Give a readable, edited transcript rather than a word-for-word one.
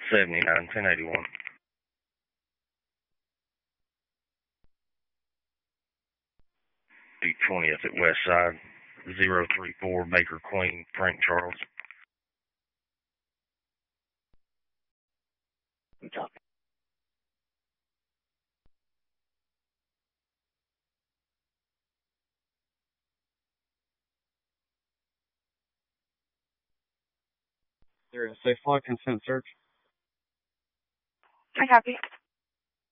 79, 1081. The 20th at West Side, 034 Baker Queen, Frank Charles. There is a flight consent search. I copy.